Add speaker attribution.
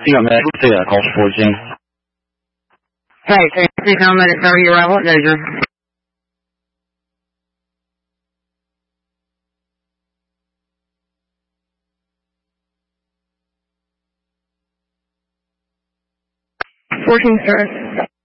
Speaker 1: got Mac. Say that, calls 14.
Speaker 2: Hey, please tell me that it's your arrival at Dozier. Sir.